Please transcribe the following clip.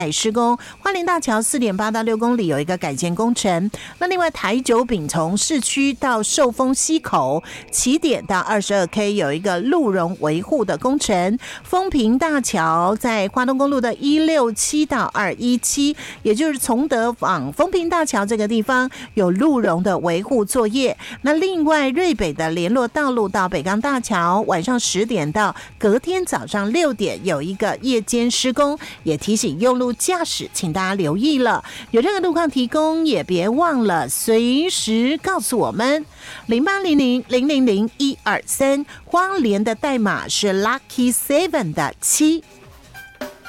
施工，花莲大桥4.8到6公里有一个改建工程。那另外台九丙从市区到寿丰溪口起点到22K 有一个路容维护的工程。丰平大桥在花东公路的167到217，也就是崇德往丰平大桥这个地方有路容的维护作业。那另外瑞北的联络道路到北港大桥晚上10点到隔天早上6点有一个夜间施工，也提醒用路驾驶请大家留意了，有任何路况提供也别忘了随时告诉我们。0800-000-123，花莲的代码是 Lucky 7的7。